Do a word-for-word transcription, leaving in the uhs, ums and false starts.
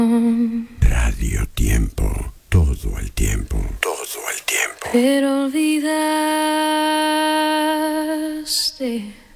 Radio Tiempo, todo el tiempo, todo el tiempo. Pero olvidaste